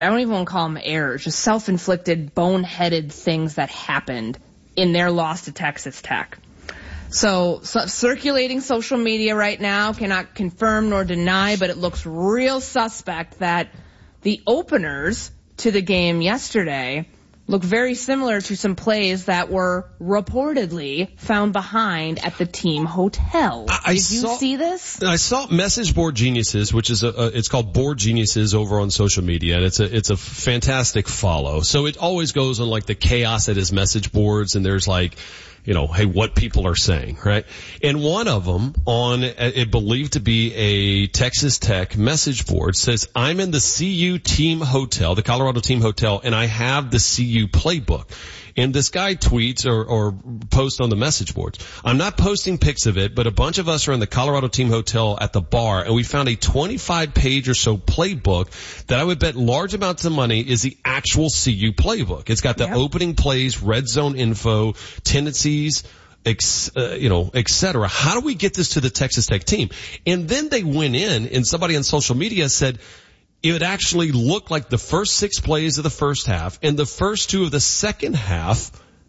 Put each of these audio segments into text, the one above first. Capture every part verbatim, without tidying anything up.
I don't even want to call them errors, just self-inflicted, boneheaded things that happened in their loss to Texas Tech. So, so circulating social media right now, cannot confirm nor deny, but it looks real suspect that the openers to the game yesterday look very similar to some plays that were reportedly found behind at the team hotel. I, Did you saw, see this? I saw Message Board Geniuses, which is a, a, it's called Board Geniuses over on social media, and it's a, it's a fantastic follow. So it always goes on like the chaos at his message boards, and there's like, you know, hey, what people are saying, right? And one of them on, it believed to be a Texas Tech message board says, I'm in the C U team hotel, the Colorado team hotel, and I have the C U playbook. And this guy tweets or, or posts on the message boards. I'm not posting pics of it, but a bunch of us are in the Colorado team hotel at the bar, and we found a twenty-five page or so playbook that I would bet large amounts of money is the actual C U playbook. It's got the yep. opening plays, red zone info, tendencies, Ex, uh, you know, et cetera. How do we get this to the Texas Tech team? And then they went in, and somebody on social media said, it would actually look like the first six plays of the first half and the first two of the second half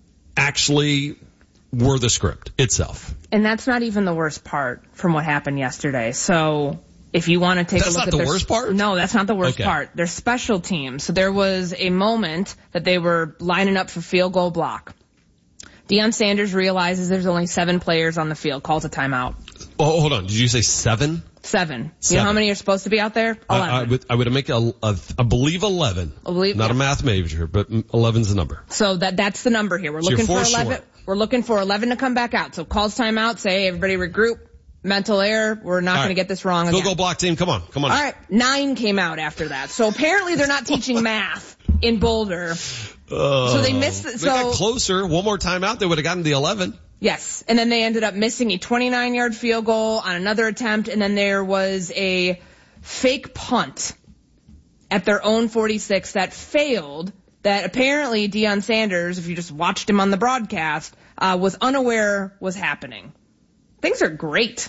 actually were the script itself. And that's not even the worst part from what happened yesterday. So if you want to take that's a look at at the worst part? No, that's not the worst okay. part. Their special teams. So there was a moment that they were lining up for field goal block. Deion Sanders realizes there's only seven players on the field, calls a timeout. Oh, hold on. Did you say seven? Seven. Seven. You know how many are supposed to be out there? Eleven. I, I would, I would make a, a, I believe eleven. I believe, Not yeah. a math major, but eleven's the number. So that, that's the number here. We're so looking for Sure. eleven. We're looking for eleven to come back out. So calls timeout, say, everybody regroup. Mental error. We're not going right. to get this wrong Field again. goal block team. Come on. Come on. All right. Nine came out after that. So apparently they're not teaching math in Boulder. Uh, so they missed it. They So got closer. One more time out, they would have gotten the eleven. Yes. And then they ended up missing a twenty-nine yard field goal on another attempt. And then there was a fake punt at their own forty-six that failed, that apparently Deion Sanders, if you just watched him on the broadcast, uh, was unaware was happening. Things are great.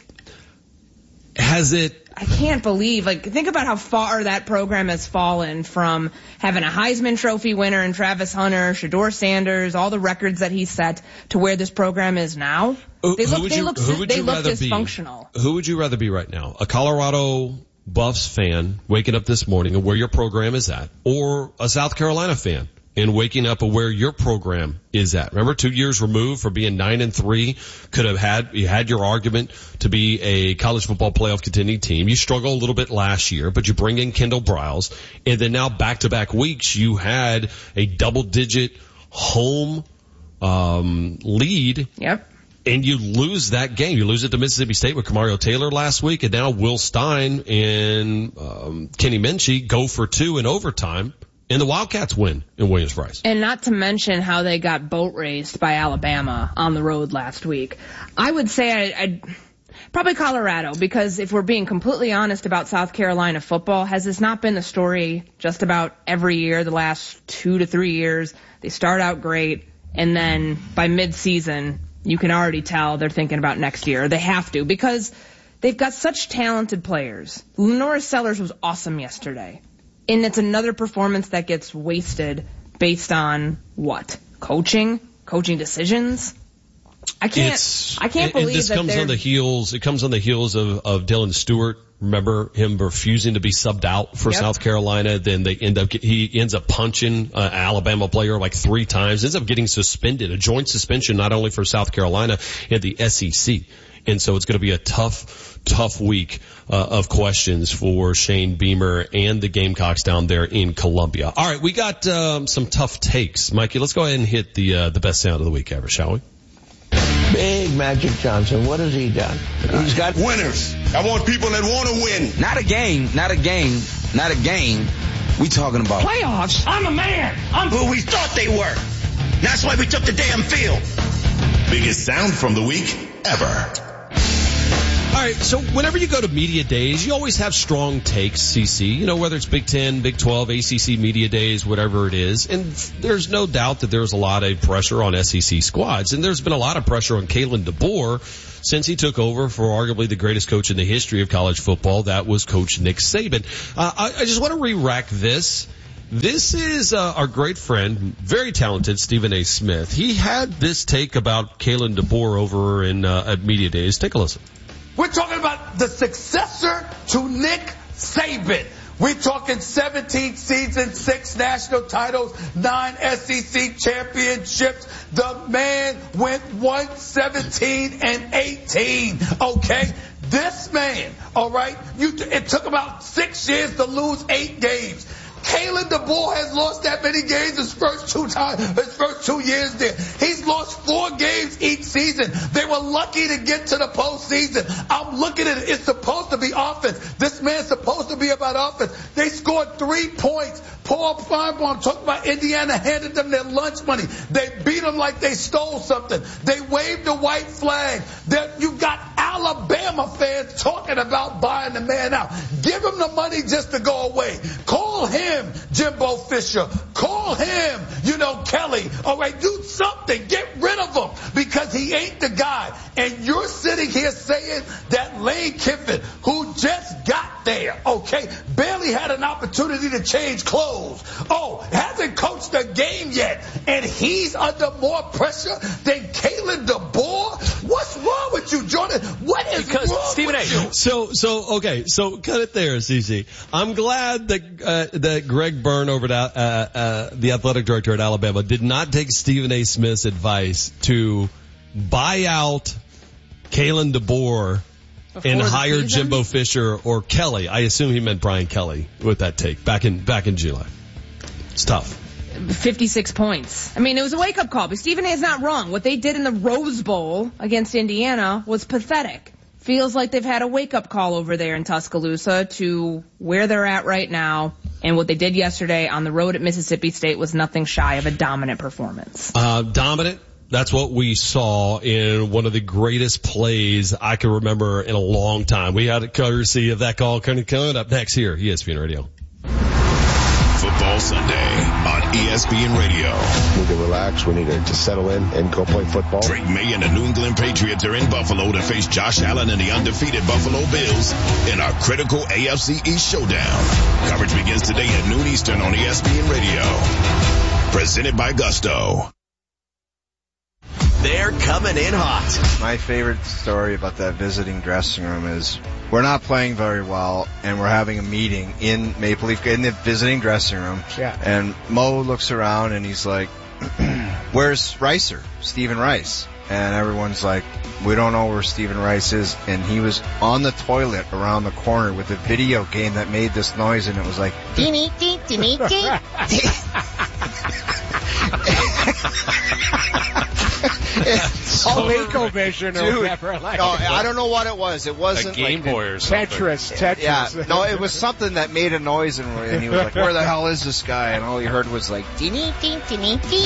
Has it? I can't believe, like, think about how far that program has fallen from having a Heisman Trophy winner in Travis Hunter, Shedeur Sanders, all the records that he set, to where this program is now. They look, they you, look, who would they you look rather dysfunctional. Be? Who would you rather be right now? A Colorado Buffs fan waking up this morning and where your program is at, or a South Carolina fan and waking up and where your program is at? Remember, two years removed for being nine and three, could have had, you had your argument to be a college football playoff contending team. You struggled a little bit last year, but you bring in Kendall Briles, and then now back to back weeks you had a double digit home, um, lead. Yep. And you lose that game. You lose it to Mississippi State with Kamario Taylor last week, and now Will Stein and, um, Kenny Minchie go for two in overtime. And the Wildcats win in Williams-Brice. And not to mention how they got boat raced by Alabama on the road last week. I would say I, I'd probably Colorado, because if we're being completely honest about South Carolina football, has this not been the story just about every year the last two to three years? They start out great, and then by mid-season, you can already tell they're thinking about next year. They have to, because they've got such talented players. Lenora Sellers was awesome yesterday. And it's another performance that gets wasted based on what? Coaching? Coaching decisions? I can't, It's, I can't and, believe and this that comes on the heels, it comes on the heels of, of Dylan Stewart. Remember him refusing to be subbed out for Yep. South Carolina. Then they end up, he ends up punching an Alabama player like three times, ends up getting suspended, a joint suspension, not only for South Carolina and the S E C. And so it's going to be a tough, tough week uh, of questions for Shane Beamer and the Gamecocks down there in Columbia. All right, we got um, some tough takes. Mikey, let's go ahead and hit the uh, the best sound of the week ever, shall we? Big Magic Johnson, what has he done? He's got winners. I want people that want to win. Not a game, not a game, not a game. We talking about playoffs. I'm a man. I'm who we thought they were. That's why we took the damn field. Biggest sound from the week ever. All right, so whenever you go to media days, you always have strong takes, C C. You know, whether it's Big Ten, Big twelve, A C C media days, whatever it is. And there's no doubt that there's a lot of pressure on S E C squads. And there's been a lot of pressure on Kalen DeBoer since he took over for arguably the greatest coach in the history of college football. That was Coach Nick Saban. Uh, I, I just want to re-rack this. This is uh, our great friend, very talented Stephen A. Smith. He had this take about Kalen DeBoer over in uh, at Media Days. Take a listen. We're talking about the successor to Nick Saban. We're talking seventeen seasons, six national titles, nine S E C championships. The man went one seventeen and eighteen, okay? This man, all right, you, it took about six years to lose eight games. Kalen DeBoer has lost that many games his first two times, his first two years there. He's lost four games each season. They were lucky to get to the postseason. I'm looking at it. It's supposed to be offense. This man's supposed to be about offense. They scored three points. Paul Feinbaum talked about Indiana handed them their lunch money. They beat them like they stole something. They waved the white flag. That you got Alabama fans talking about buying the man out. Give him the money just to go away. Call him Jimbo Fisher. Call him, you know, Kelly. All right, do something. Get rid of him because he ain't the guy. And you're sitting here saying that Lane Kiffin, who just got there, okay, barely had an opportunity to change clothes. Oh, hasn't coached a game yet, and he's under more pressure than Kalen DeBoer? What's wrong with you, Jordan? What is because, wrong Stephen with A. you? So, so okay, so cut it there, C C. I'm glad that uh, that Greg Byrne over at uh, uh, the athletic director at Alabama did not take Stephen A. Smith's advice to buy out Kalen DeBoer Before and the hire season? Jimbo Fisher or Kelly. I assume he meant Brian Kelly with that take back in back in July. It's tough. fifty-six points. I mean, it was a wake-up call, but Stephen A. is not wrong. What they did in the Rose Bowl against Indiana was pathetic. Feels like they've had a wake-up call over there in Tuscaloosa to where they're at right now, and what they did yesterday on the road at Mississippi State was nothing shy of a dominant performance. Uh, dominant. That's what we saw in one of the greatest plays I can remember in a long time. We had a courtesy of that call coming up next here, E S P N Radio. Football Sunday on E S P N Radio. We need to relax. We need to, to settle in and go play football. Drake May and the New England Patriots are in Buffalo to face Josh Allen and the undefeated Buffalo Bills in a critical A F C East showdown. Coverage begins today at noon Eastern on E S P N Radio. Presented by Gusto. They're coming in hot. My favorite story about that visiting dressing room is we're not playing very well, and we're having a meeting in Maple Leaf, in the visiting dressing room. Yeah. And Mo looks around, and he's like, where's Ricer, Stephen Rice? And everyone's like, we don't know where Stephen Rice is. And he was on the toilet around the corner with a video game that made this noise, and it was like, Dee dee dee dee dee. ColecoVision or Dude, whatever. Like no, I don't know what it was. It wasn't a Game like Boy or something. Tetris, Tetris. Yeah, no, it was something that made a noise, and, and he was like, where the hell is this guy? And all he heard was like, Dee dee dee dee dee.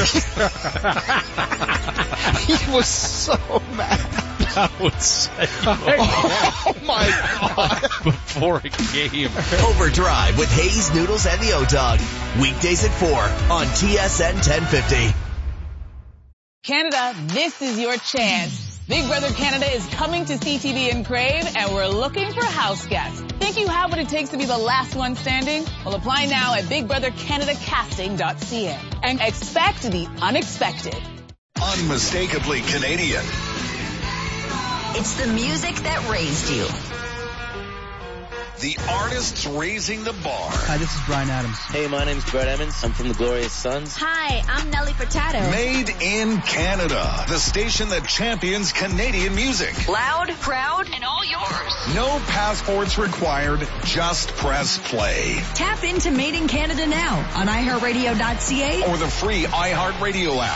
he was so mad. That would say Oh my God. before a game. Overdrive with Hayes, Noodles, and the O-Dog. Weekdays at four on T S N ten fifty. Canada, this is your chance. Big Brother Canada is coming to C T V and Crave, and we're looking for house guests. Think you have what it takes to be the last one standing? Well, apply now at big brother canada casting dot c a and expect the unexpected. Unmistakably Canadian. It's the music that raised you. The artists raising the bar. Hi, this is Brian Adams. Hey, my name's Brett Emmons. I'm from the Glorious Sons. Hi, I'm Nelly Furtado. Made in Canada. The station that champions Canadian music. Loud, proud, and all yours. No passports required. Just press play. Tap into Made in Canada now on i heart radio dot c a Or the free iHeartRadio app.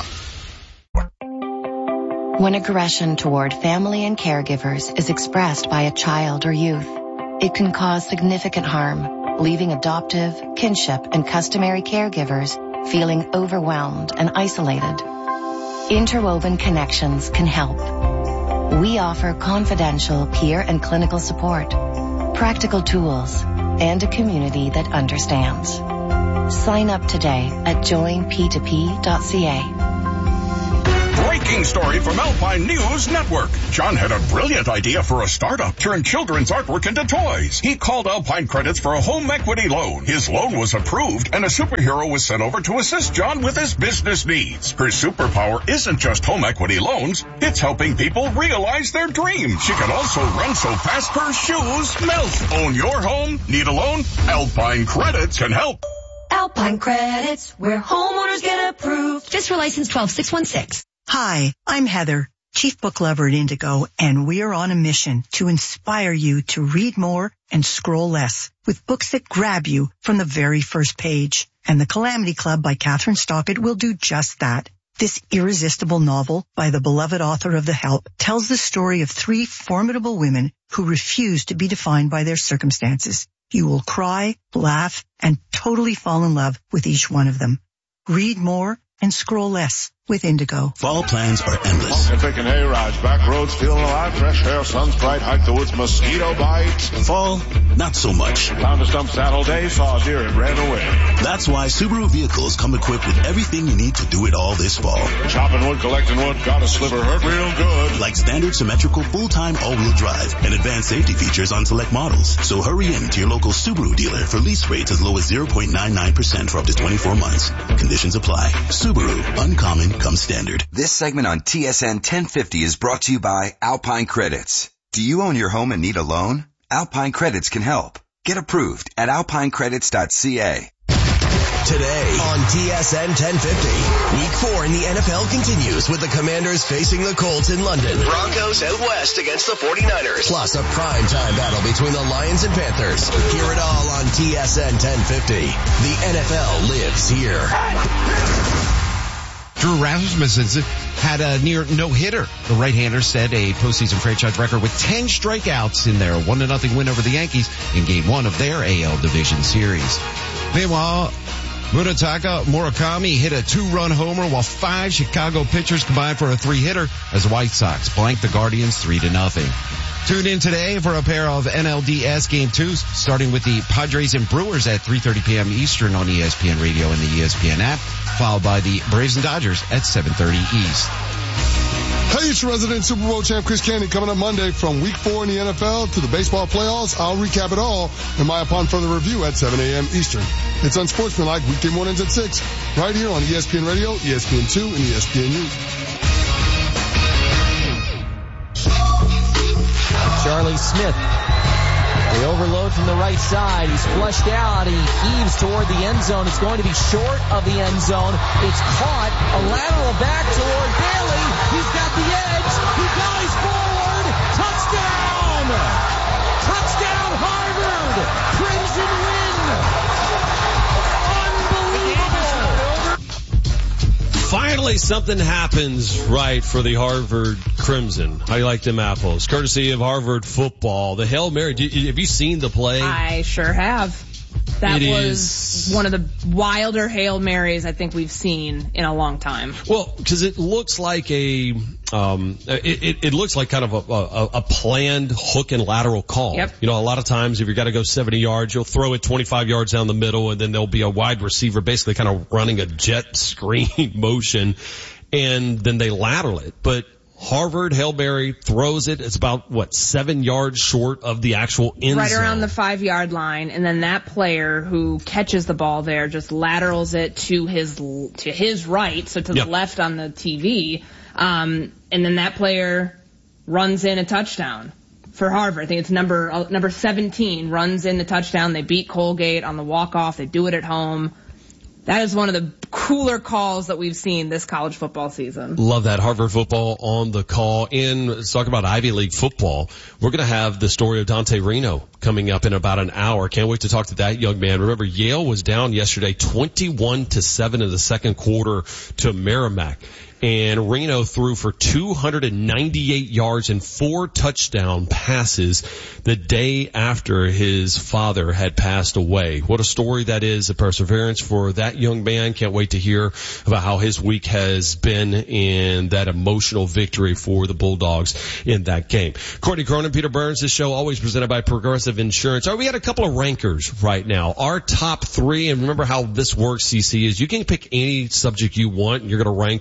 When aggression toward family and caregivers is expressed by a child or youth, it can cause significant harm, leaving adoptive, kinship, and customary caregivers feeling overwhelmed and isolated. Interwoven Connections can help. We offer confidential peer and clinical support, practical tools, and a community that understands. Sign up today at join p two p dot c a. breaking story from Alpine News Network. John had a brilliant idea for a startup, turn children's artwork into toys. He called Alpine Credits for a home equity loan. His loan was approved, and a superhero was sent over to assist John with his business needs. Her superpower isn't just home equity loans, it's helping people realize their dreams. She can also run so fast her shoes melt. Own your home? Need a loan? Alpine Credits can help. Alpine Credits, where homeowners get approved. Just for license twelve six one six. Hi, I'm Heather, Chief Book Lover at Indigo, and we are on a mission to inspire you to read more and scroll less with books that grab you from the very first page. And The Calamity Club by Catherine Stockett will do just that. This irresistible novel by the beloved author of The Help tells the story of three formidable women who refuse to be defined by their circumstances. You will cry, laugh, and totally fall in love with each one of them. Read more and scroll less with Indigo. Fall plans are endless. And taking hay rides, back roads, feeling alive, fresh air, sun's bright, hike the woods, mosquito bites. Fall, not so much. Found a stump saddle day, saw a deer and ran away. That's why Subaru vehicles come equipped with everything you need to do it all this fall. Chopping wood, collecting wood, got a sliver, hurt real good. Like standard symmetrical full-time all-wheel drive and advanced safety features on select models. So hurry in to your local Subaru dealer for lease rates as low as zero point nine nine percent for up to twenty-four months. Conditions apply. Subaru, uncommon comes standard. This segment on T S N ten fifty is brought to you by Alpine Credits. Do you own your home and need a loan? Alpine Credits can help. Get approved at alpine credits dot c a. Today on T S N ten fifty, Week four in the N F L continues with the Commanders facing the Colts in London. Broncos out west against the forty-niners. Plus a primetime battle between the Lions and Panthers. Hear it all on T S N ten fifty. The N F L lives here. Drew Rasmussen had a near no-hitter. The right-hander set a postseason franchise record with ten strikeouts in their one to nothing win over the Yankees in game one of their A L Division Series. Meanwhile, Munetaka Murakami hit a two-run homer while five Chicago pitchers combined for a three-hitter as the White Sox blanked the Guardians three to nothing. Tune in today for a pair of N L D S Game twos, starting with the Padres and Brewers at three thirty p.m. Eastern on E S P N Radio and the E S P N app, followed by the Braves and Dodgers at seven thirty East. Hey, it's resident Super Bowl champ Chris Candy coming up Monday from Week four in the N F L to the baseball playoffs. I'll recap it all in my Upon Further Review at seven a.m. Eastern. It's Unsportsmanlike weekday mornings at six, right here on E S P N Radio, E S P N two, and E S P N News. Charlie Smith. They overload from the right side. He's flushed out. He heaves toward the end zone. It's going to be short of the end zone. It's caught. A lateral back toward Bailey. He's got the edge. He dives forward. Touchdown! Touchdown Harvard! Crimson win! Unbelievable! Finally, something happens right for the Harvard Crimson. How do you like them apples? Courtesy of Harvard football. The Hail Mary. Do you, have you seen the play? I sure have. That it was is... one of the wilder Hail Marys I think we've seen in a long time. Well, because it looks like a, um, it, it, it looks like kind of a, a, a planned hook and lateral call. Yep. You know, a lot of times if you've got to go seventy yards, you'll throw it twenty-five yards down the middle, and then there'll be a wide receiver basically kind of running a jet screen motion, and then they lateral it. But Harvard, Hail Mary, throws it. It's about, what, seven yards short of the actual end right zone. Around the five-yard line, and then that player who catches the ball there just laterals it to his to his right, so to yep. the left on the T V, um, and then that player runs in a touchdown for Harvard. I think it's number uh, number seventeen, runs in the touchdown. They beat Colgate on the walk-off. They do it at home. That is one of the cooler calls that we've seen this college football season. Love that. Harvard football on the call. And let's talk about Ivy League football. We're going to have the story of Dante Reno coming up in about an hour. Can't wait to talk to that young man. Remember, Yale was down yesterday twenty-one to seven in the second quarter to Merrimack. And Reno threw for two hundred ninety-eight yards and four touchdown passes the day after his father had passed away. What a story that is, a perseverance for that young man. Can't wait to hear about how his week has been in that emotional victory for the Bulldogs in that game. Courtney Cronin, Peter Burns, this show always presented by Progressive Insurance. All right, we had a couple of rankers right now. Our top three, and remember how this works, C C, is you can pick any subject you want, and you're going to rank your three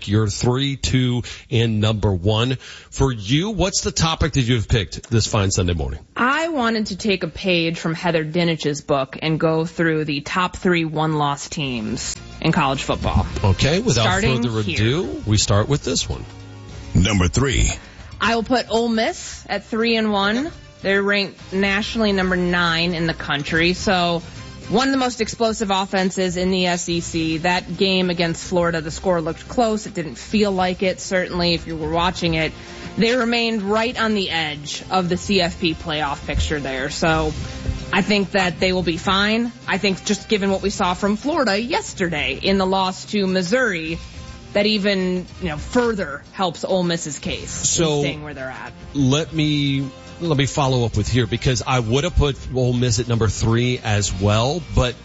three, two, and number one. For you, what's the topic that you have picked this fine Sunday morning? I wanted to take a page from Heather Dinich's book and go through the top three one-loss teams in college football. Okay, without Starting further ado, here. we start with this one. Number three. I will put Ole Miss at three and one. They're ranked nationally number nine in the country. So one of the most explosive offenses in the S E C. That game against Florida, the score looked close. It didn't feel like it, certainly, if you were watching it. They remained right on the edge of the C F P playoff picture there. So I think that they will be fine. I think just given what we saw from Florida yesterday in the loss to Missouri, that even, you know, further helps Ole Miss's case So in staying where they're at. Let me let me follow up with here, because I would have put Ole Miss at number three as well, but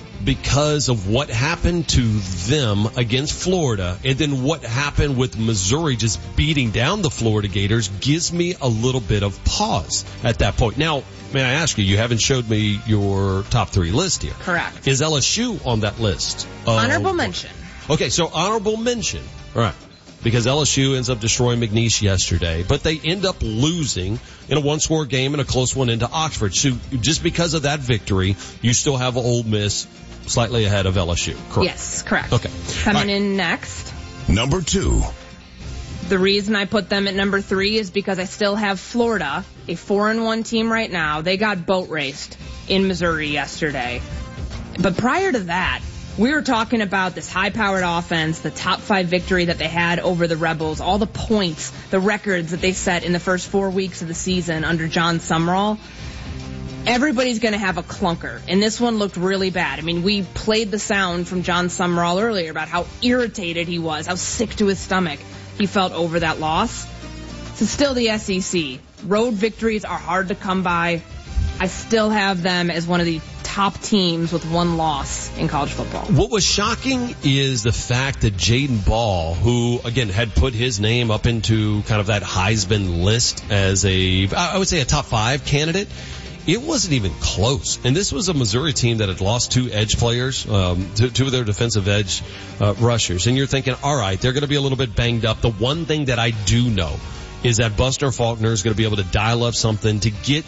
because of what happened to them against Florida and then what happened with Missouri just beating down the Florida Gators gives me a little bit of pause at that point. Now, may I ask you, you haven't showed me your top three list here. Correct. Is L S U on that list? Honorable Uh, mention. Okay, so honorable mention. All right. Because L S U ends up destroying McNeese yesterday, but they end up losing in a one-score game and a close one into Oxford. So just because of that victory, you still have Ole Miss slightly ahead of L S U, correct? Yes, correct. Okay. Coming right. in next. Number two. The reason I put them at number three is because I still have Florida, a four and one team right now. They got boat raced in Missouri yesterday. But prior to that, we were talking about this high-powered offense, the top five victory that they had over the Rebels, all the points, the records that they set in the first four weeks of the season under John Sumrall. Everybody's going to have a clunker, and this one looked really bad. I mean, we played the sound from John Sumrall earlier about how irritated he was, how sick to his stomach he felt over that loss. So still the S E C. Road victories are hard to come by. I still have them as one of the top teams with one loss in college football. What was shocking is the fact that Jaden Ball, who, again, had put his name up into kind of that Heisman list as a, I would say a top five candidate, it wasn't even close. And this was a Missouri team that had lost two edge players, um, two, two of their defensive edge uh, rushers. And you're thinking, all right, they're going to be a little bit banged up. The one thing that I do know is that Buster Faulkner is going to be able to dial up something to get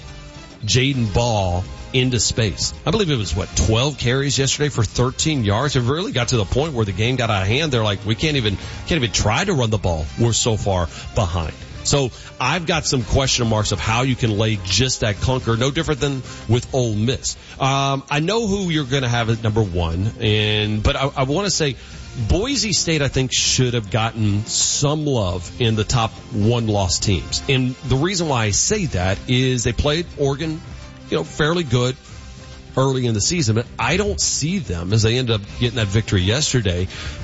Jaden Ball into space. I believe it was, what, twelve carries yesterday for thirteen yards. It really got to the point where the game got out of hand. They're like, we can't even, can't even try to run the ball. We're so far behind. So I've got some question marks of how you can lay just that clunker, no different than with Ole Miss. Um, I know who you're going to have at number one, and but I, I want to say Boise State, I think, should have gotten some love in the top one-loss teams. And the reason why I say that is they played Oregon, you know, fairly good early in the season, but I don't see them as they end up getting that victory yesterday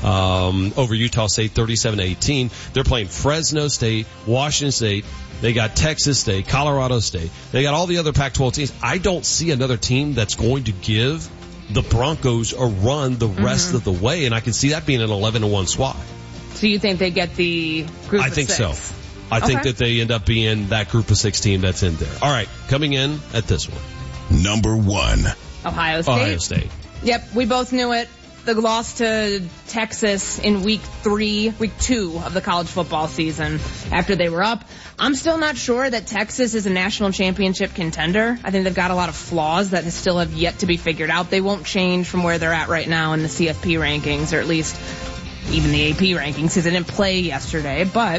um, over Utah State, thirty-seven to eighteen. They're playing Fresno State, Washington State. They got Texas State, Colorado State. They got all the other Pac twelve teams. I don't see another team that's going to give the Broncos a run the rest mm-hmm. of the way, and I can see that being an eleven to one squad. So you think they get the group I of think six? so. I okay. think that they end up being that group of six team that's in there. All right, coming in at this one. Number one. Ohio State. Ohio State. Yep, we both knew it. The loss to Texas in week three, week two of the college football season after they were up. I'm still not sure that Texas is a national championship contender. I think they've got a lot of flaws that still have yet to be figured out. They won't change from where they're at right now in the C F P rankings, or at least even the A P rankings, because they didn't play yesterday. But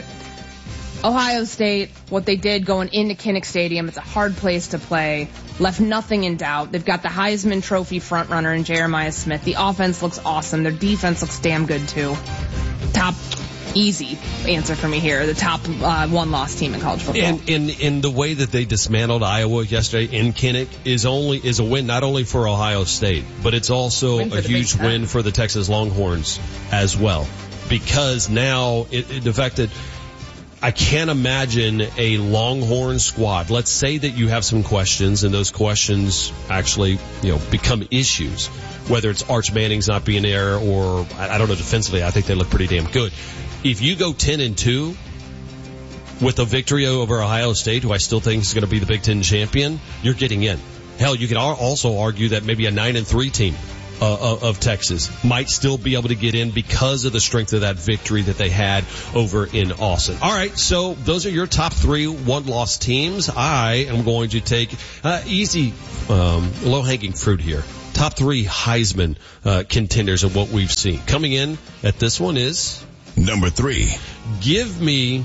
Ohio State, what they did going into Kinnick Stadium, it's a hard place to play, left nothing in doubt. They've got the Heisman Trophy frontrunner in Jeremiah Smith. The offense looks awesome. Their defense looks damn good, too. Top, easy answer for me here. The top uh, one-loss team in college football. And in in the way that they dismantled Iowa yesterday in Kinnick is only is a win not only for Ohio State, but it's also a huge win for the Texas Longhorns as well. Because now, it, it, the fact that I can't imagine a Longhorn squad. Let's say that you have some questions, and those questions actually, you know, become issues. Whether it's Arch Manning's not being there, or I don't know, defensively, I think they look pretty damn good. If you go ten and two with a victory over Ohio State, who I still think is going to be the Big Ten champion, you're getting in. Hell, you could also argue that maybe a nine and three team uh, of Texas might still be able to get in because of the strength of that victory that they had over in Austin. All right, so those are your top three one-loss teams. I am going to take uh, easy, um, low-hanging fruit here. Top three Heisman uh, contenders of what we've seen. Coming in at this one is number three. Give me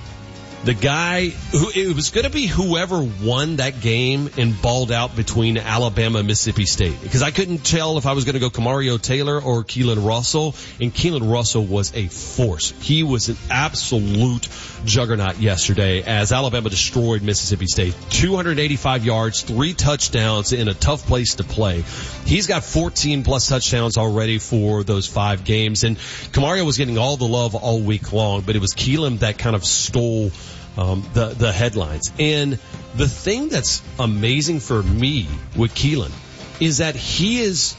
the guy who, it was going to be whoever won that game and balled out between Alabama and Mississippi State. Because I couldn't tell if I was going to go Kamario Taylor or Keelan Russell. And Keelan Russell was a force. He was an absolute juggernaut yesterday as Alabama destroyed Mississippi State. two hundred eighty-five yards, three touchdowns in a tough place to play. He's got fourteen plus touchdowns already for those five games. And Kamario was getting all the love all week long, but it was Keelan that kind of stole Um, the, the headlines. And the thing that's amazing for me with Keelan is that he is,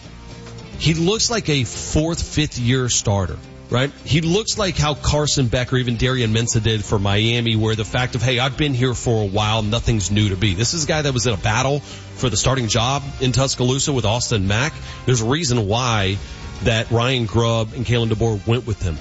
he looks like a fourth, fifth year starter, right? He looks like how Carson Beck or even Darian Mensah did for Miami, where the fact of, hey, I've been here for a while, nothing's new to me. This is a guy that was in a battle for the starting job in Tuscaloosa with Austin Mack. There's a reason why that Ryan Grubb and Kalen DeBoer went with him.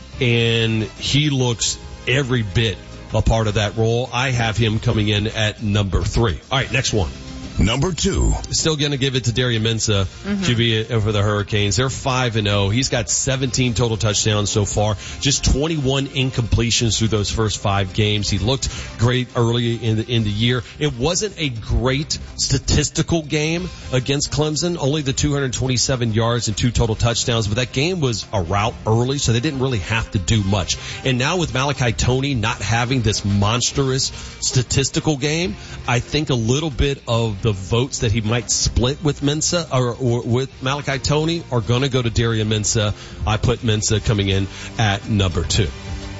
And he looks every bit a part of that role. I have him coming in at number three. All right, next one. Number two. Still going to give it to Darian Mensah, mm-hmm. Q B for the Hurricanes. They're five and oh. He's got seventeen total touchdowns so far. Just twenty-one incompletions through those first five games. He looked great early in the, in the year. It wasn't a great statistical game against Clemson. Only the two hundred twenty-seven yards and two total touchdowns. But that game was a rout early, so they didn't really have to do much. And now with Malachi Toney not having this monstrous statistical game, I think a little bit of the votes that he might split with Mensah or, or with Malachi Toney are going to go to Darian Mensah. I put Mensah coming in at number two.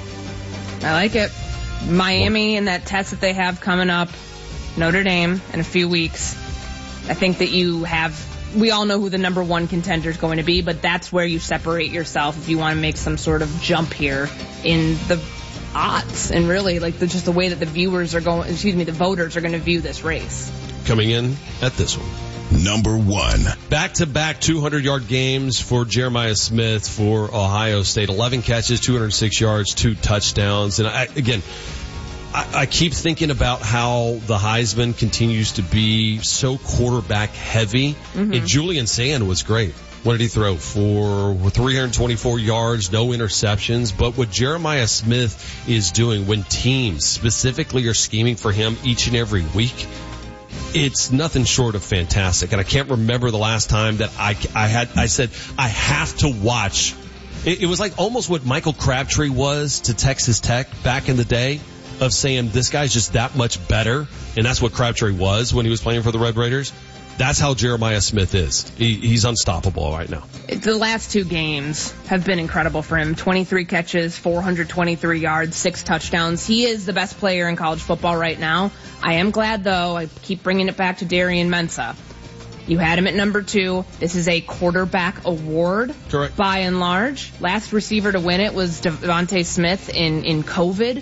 I like it. Miami and that test that they have coming up, Notre Dame in a few weeks. I think that you have, we all know who the number one contender is going to be, but that's where you separate yourself if you want to make some sort of jump here in the odds and really like the, just the way that the viewers are going, excuse me, the voters are going to view this race. Coming in at this one. Number one. Back-to-back two hundred yard games for Jeremiah Smith for Ohio State. eleven catches, two hundred six yards, two touchdowns. And I, again, I, I keep thinking about how the Heisman continues to be so quarterback heavy. Mm-hmm. And Julian Sand was great. What did he throw for? three hundred twenty-four yards, no interceptions. But what Jeremiah Smith is doing when teams specifically are scheming for him each and every week, it's nothing short of fantastic. And I can't remember the last time that I, I had, I said, I have to watch. It, it was like almost what Michael Crabtree was to Texas Tech back in the day, of saying this guy's just that much better. And that's what Crabtree was when he was playing for the Red Raiders. That's how Jeremiah Smith is. He, he's unstoppable right now. The last two games have been incredible for him. twenty-three catches, four hundred twenty-three yards, six touchdowns. He is the best player in college football right now. I am glad, though, I keep bringing it back to Darian Mensah. You had him at number two. This is a quarterback award. Correct. By and large. Last receiver to win it was Devontae Smith in, in COVID.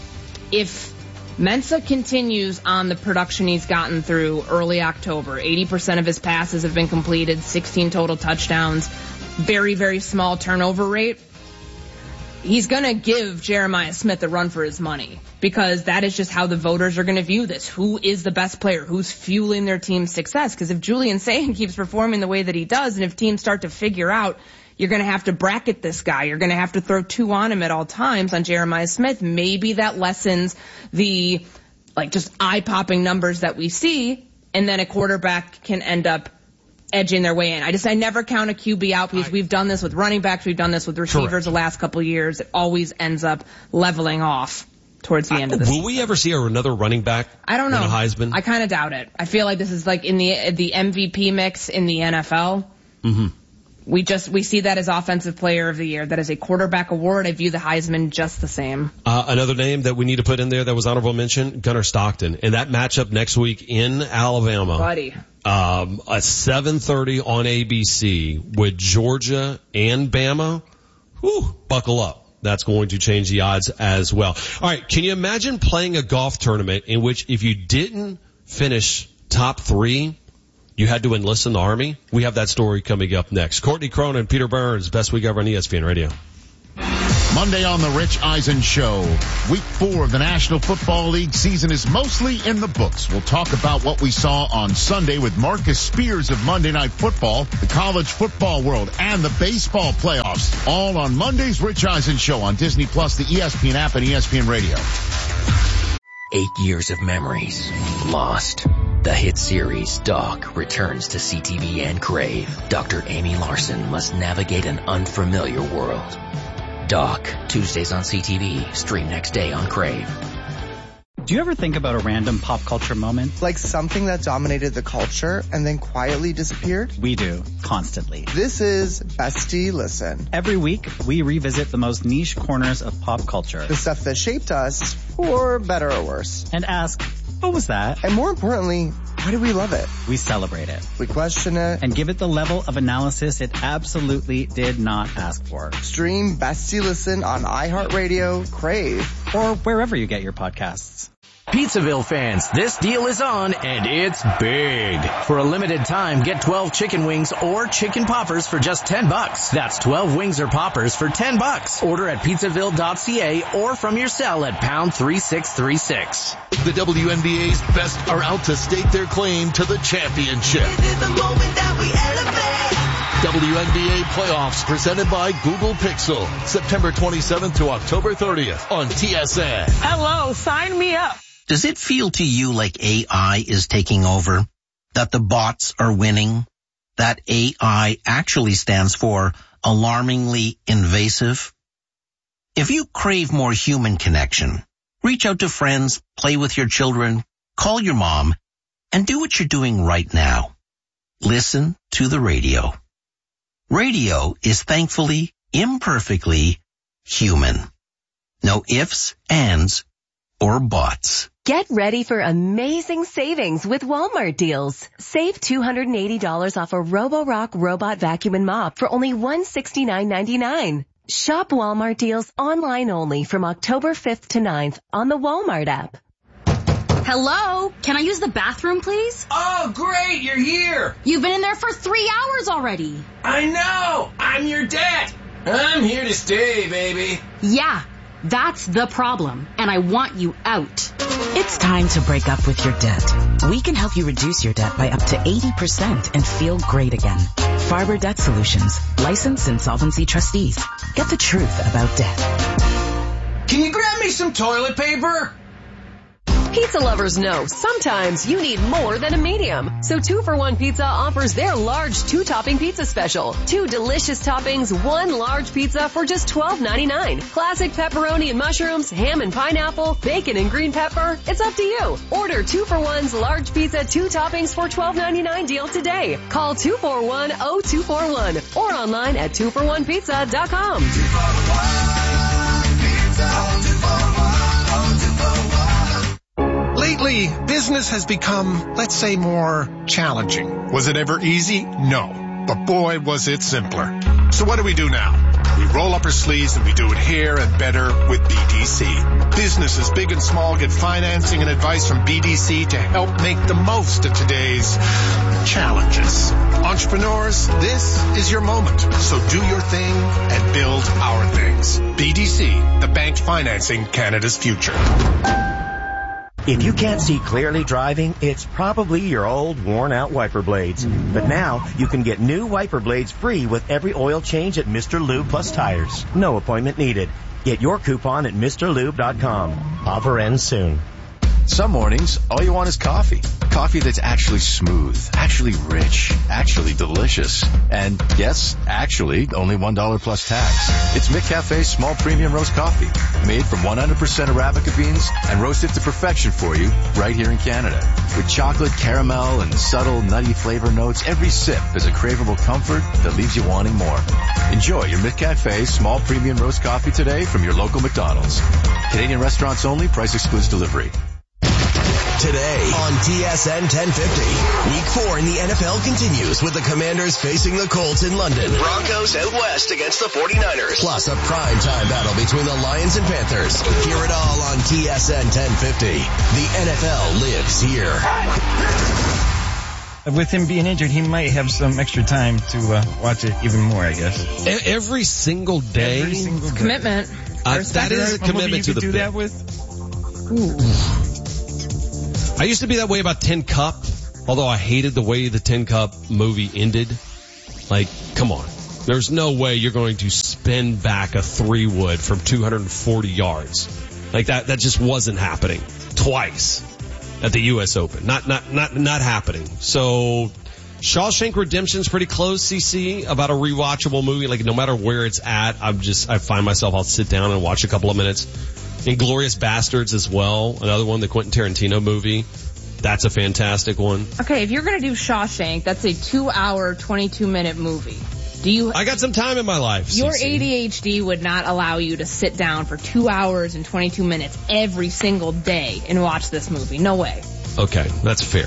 If Mensah continues on the production he's gotten through early October, eighty percent of his passes have been completed, sixteen total touchdowns, very, very small turnover rate. He's going to give Jeremiah Smith a run for his money because that is just how the voters are going to view this. Who is the best player? Who's fueling their team's success? Because if Julian Sand keeps performing the way that he does, and if teams start to figure out you're going to have to bracket this guy, you're going to have to throw two on him at all times on Jeremiah Smith, maybe that lessens the like just eye-popping numbers that we see, and then a quarterback can end up edging their way in. I just, I never count a Q B out because we've done this with running backs, we've done this with receivers Correct. the last couple of years. It always ends up leveling off towards the end of the season. Will we ever see another running back? I don't know. In a Heisman? I kind of doubt it. I feel like this is like in the the M V P mix in the N F L. Mm-hmm. We just, we see that as offensive player of the year. That is a quarterback award. I view the Heisman just the same. Uh, another name that we need to put in there that was honorable mention, Gunnar Stockton. And that matchup next week in Alabama. Buddy. Um, at seven thirty on A B C with Georgia and Bama. Whew, buckle up. That's going to change the odds as well. All right. Can you imagine playing a golf tournament in which if you didn't finish top three, You had to enlist in the Army? We have that story coming up next. Courtney Cronin, Peter Burns, Best Week Ever on E S P N Radio. Monday on the Rich Eisen Show. Week four of the National Football League season is mostly in the books. We'll talk about what we saw on Sunday with Marcus Spears of Monday Night Football, the college football world, and the baseball playoffs. All on Monday's Rich Eisen Show on Disney Plus, the E S P N app, and E S P N Radio. Eight years of memories lost. The hit series Doc returns to C T V and Crave. Doctor Amy Larson must navigate an unfamiliar world. Doc, Tuesdays on C T V, stream next day on Crave. Do you ever think about a random pop culture moment? Like something that dominated the culture and then quietly disappeared? We do, constantly. This is Bestie Listen. Every week, we revisit the most niche corners of pop culture. The stuff that shaped us, for better or worse. And ask, what was that? And more importantly, why do we love it? We celebrate it. We question it. And give it the level of analysis it absolutely did not ask for. Stream Bestie Listen on iHeartRadio, Crave, or wherever you get your podcasts. Pizzaville fans, this deal is on, and it's big. For a limited time, get twelve chicken wings or chicken poppers for just ten bucks. That's twelve wings or poppers for ten bucks. Order at pizzaville dot c a or from your cell at pound three six three six. The W N B A's best are out to stake their claim to the championship. This is the moment that we elevate. W N B A playoffs presented by Google Pixel. September twenty-seventh to October thirtieth on T S N. Hello, sign me up. Does it feel to you like A I is taking over? That the bots are winning? That A I actually stands for alarmingly invasive? If you crave more human connection, reach out to friends, play with your children, call your mom, and do what you're doing right now. Listen to the radio. Radio is thankfully, imperfectly human. No ifs, ands, or buts. Get ready for amazing savings with Walmart deals. Save two hundred eighty dollars off a Roborock robot vacuum and mop for only one hundred sixty-nine ninety-nine. Shop Walmart deals online only from October fifth to ninth on the Walmart app. Hello? Can I use the bathroom, please? Oh, great, you're here. You've been in there for three hours already. I know. I'm your dad. I'm here to stay, baby. Yeah, that's the problem, and I want you out. It's time to break up with your debt. We can help you reduce your debt by up to eighty percent and feel great again. Farber Debt Solutions, licensed insolvency trustees. Get the truth about debt. Can you grab me some toilet paper? Pizza lovers know sometimes you need more than a medium. So Two for One Pizza offers their large two-topping pizza special. Two delicious toppings, one large pizza for just twelve ninety-nine. Classic pepperoni and mushrooms, ham and pineapple, bacon and green pepper. It's up to you. Order Two for One's large pizza, two toppings for twelve ninety-nine deal today. Call two four one, oh two four one or online at two for one pizza dot com. Lately, business has become, let's say, more challenging. Was it ever easy? No. But boy, was it simpler. So what do we do now? We roll up our sleeves and we do it here and better with B D C. Businesses big and small get financing and advice from B D C to help make the most of today's challenges. Entrepreneurs, this is your moment. So do your thing and build our things. B D C, the bank financing Canada's future. If you can't see clearly driving, it's probably your old worn-out wiper blades. But now, you can get new wiper blades free with every oil change at Mister Lube Plus Tires. No appointment needed. Get your coupon at Mister Lube dot com. Offer ends soon. Some mornings, all you want is coffee. Coffee that's actually smooth, actually rich, actually delicious. And yes, actually, only one dollar plus tax. It's McCafe's small premium roast coffee, made from one hundred percent Arabica beans and roasted to perfection for you right here in Canada. With chocolate, caramel, and subtle nutty flavor notes, every sip is a craveable comfort that leaves you wanting more. Enjoy your McCafe small premium roast coffee today from your local McDonald's. Canadian restaurants only, price excludes delivery. Today on T S N ten fifty, Week four in the N F L continues with the Commanders facing the Colts in London. Broncos out west against the forty-niners. Plus a primetime battle between the Lions and Panthers. Hear it all on T S N ten fifty. The N F L lives here. with him being injured, he might have some extra time to uh, watch it even more, I guess. E- every single day? Every single day. Commitment. Uh, that is a commitment to the do bit. that with? Ooh. I used to be that way about Tin Cup, although I hated the way the Tin Cup movie ended. Like, come on. There's no way you're going to spin back a three wood from two hundred forty yards. Like that, that just wasn't happening. Twice at the U S Open. Not, not, not, not happening. So, Shawshank Redemption's pretty close, C C, about a rewatchable movie. Like, no matter where it's at, I'm just, I find myself, I'll sit down and watch a couple of minutes. Inglourious Bastards as well. Another one, the Quentin Tarantino movie. That's a fantastic one. Okay, if you're going to do Shawshank, that's a two-hour, twenty-two minute movie. Do you? I got some time in my life. Your C C. A D H D would not allow you to sit down for two hours and twenty-two minutes every single day and watch this movie. No way. Okay, that's fair.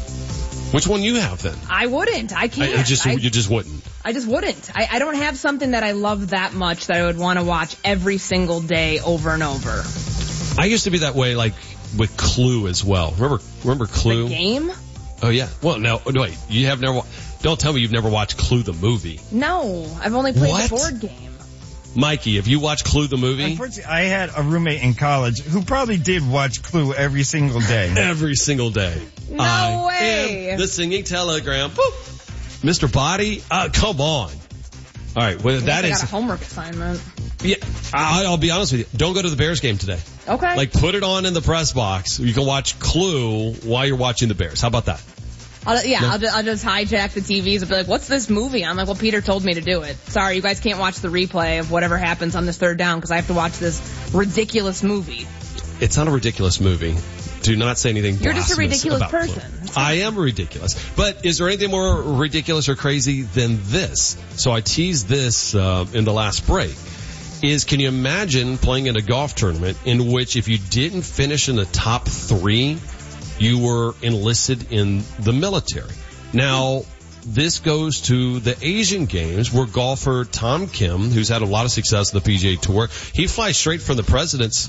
Which one you have then? I wouldn't. I can't. I, I just I, you just wouldn't. I just wouldn't. I, I don't have something that I love that much that I would want to watch every single day over and over. I used to be that way, like with Clue as well. Remember? Remember Clue? The game? Oh yeah. Well, no, no wait. You have never. Don't tell me you've never watched Clue the movie. No, I've only played What? the board game. Mikey, have you watched Clue the movie? Unfortunately, I had a roommate in college who probably did watch Clue every single day. Every single day. No I way. am the singing telegram. Boop. Mister Body? Uh, come on. All right. Well, that I is. got a homework assignment. Yeah. I, I'll be honest with you. Don't go to the Bears game today. Okay. Like, put it on in the press box. You can watch Clue while you're watching the Bears. How about that? I'll, yeah, No. I'll, just, I'll just hijack the T Vs and be like, what's this movie? I'm like, well, Peter told me to do it. Sorry, you guys can't watch the replay of whatever happens on this third down because I have to watch this ridiculous movie. It's not a ridiculous movie. Do not say anything You're just a blasphemous ridiculous about person. Clue. I am ridiculous. But is there anything more ridiculous or crazy than this? So I teased this uh, in the last break. Is can you imagine playing in a golf tournament in which if you didn't finish in the top three, you were enlisted in the military? Now, this goes to the Asian Games where golfer Tom Kim, who's had a lot of success in the P G A Tour, he flies straight from the President's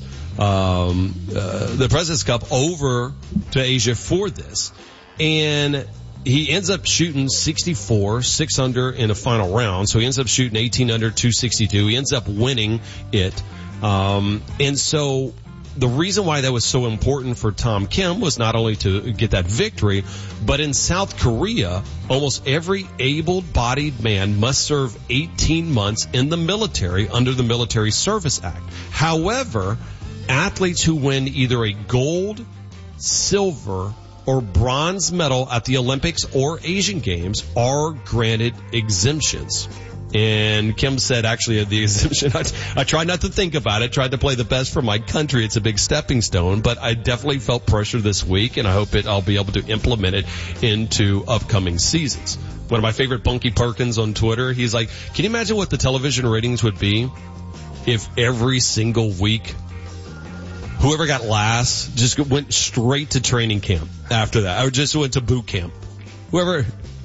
um, uh, the President's Cup over to Asia for this, and he ends up shooting sixty-four, six under in a final round. So he ends up shooting eighteen under, two sixty-two. He ends up winning it, um, and so. The reason why that was so important for Tom Kim was not only to get that victory, but in South Korea, almost every able-bodied man must serve eighteen months in the military under the Military Service Act. However, athletes who win either a gold, silver, or bronze medal at the Olympics or Asian Games are granted exemptions. And Kim said, actually, the exemption, I, I tried not to think about it, tried to play the best for my country. It's a big stepping stone, but I definitely felt pressure this week, and I hope it, I'll be able to implement it into upcoming seasons. One of my favorite, Bunky Perkins on Twitter, he's like, can you imagine what the television ratings would be if every single week whoever got last just went straight to training camp after that, or just went to boot camp? Whoever...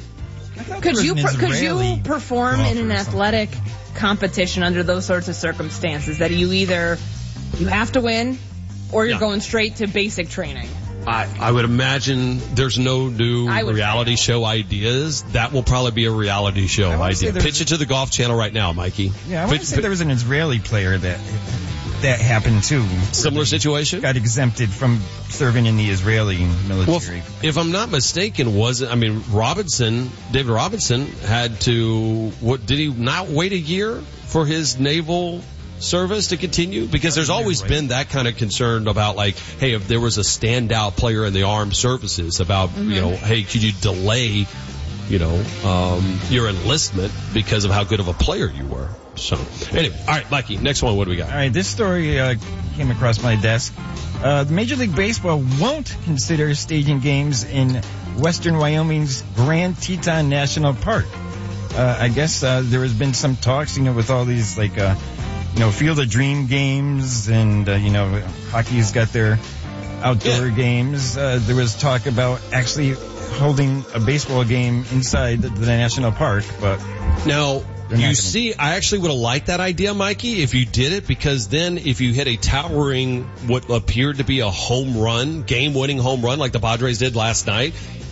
Could you per- could you perform in an athletic competition under those sorts of circumstances that you either you have to win or you're Yeah. going straight to basic training? I, I would imagine there's no new I would reality show ideas. That will probably be a reality show I wanna say idea. there's- Pitch it to the Golf Channel right now, Mikey. Yeah, I want to say there was an Israeli player that that happened too. Similar situation? Got exempted from serving in the Israeli military. Well, if I'm not mistaken, was it, I mean, Robinson, David Robinson had to, what, did he not wait a year for his naval service to continue? Because there's always been that kind of concern about, like, hey, if there was a standout player in the armed services about, mm-hmm. you know, hey, could you delay, you know, um, your enlistment because of how good of a player you were? So, anyway, all right, Mikey, next one, what do we got? All right, this story uh, came across my desk. Uh, Major League Baseball won't consider staging games in western Wyoming's Grand Teton National Park. Uh, I guess uh, there has been some talks, you know, with all these, like, uh, you know, Field of Dream games, and, uh, you know, hockey's got their outdoor yeah. games. Uh, there was talk about actually holding a baseball game inside the, the national park, but... Now... You see, I actually would have liked that idea, Mikey, if you did it, because then if you hit a towering, what appeared to be a home run, game-winning home run like the Padres did last night,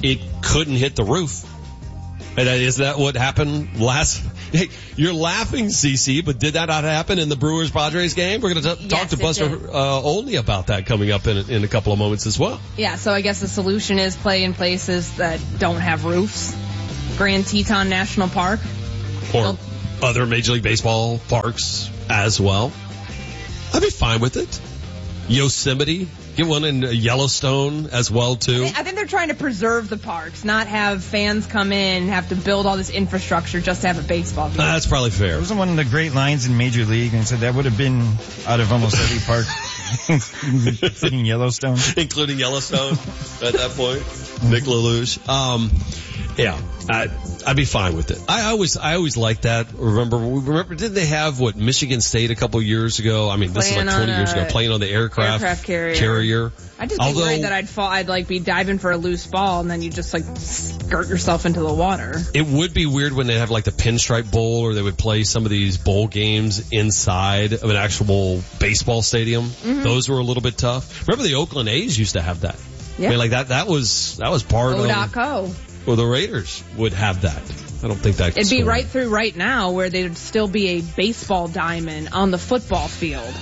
it couldn't hit the roof. And is that what happened last? Hey, you're laughing, Cece, but did that not happen in the Brewers-Padres game? We're going to yes, talk to Buster uh, Olney about that coming up in, in a couple of moments as well. Yeah, so I guess the solution is play in places that don't have roofs. Grand Teton National Park. Or They'll- other Major League Baseball parks as well. I'd be fine with it. Yosemite. Get one in Yellowstone as well, too. I think they're trying to preserve the parks, not have fans come in and have to build all this infrastructure just to have a baseball game. Uh, that's probably fair. Wasn't one of the great lines in Major League, and said that would have been out of almost every park, including Yellowstone. Including Yellowstone at that point. Nick LaLouche. Um, yeah, I, I'd be fine with it. I always, I always liked that. Remember, remember, didn't they have what Michigan State a couple years ago? I mean, this Playing is like twenty on years a ago, playing on the aircraft, aircraft carrier. carrier. I'd just be Although, worried that I'd fall, I'd like be diving for a loose ball and then you just like skirt yourself into the water. It would be weird when they have like the Pinstripe Bowl, or they would play some of these bowl games inside of an actual baseball stadium. Mm-hmm. Those were a little bit tough. Remember the Oakland A's used to have that. Yeah. I mean, like that, that was, that was part O. of, Co. Well, the Raiders would have that. I don't think that It'd be score. right through right now where there'd still be a baseball diamond on the football field.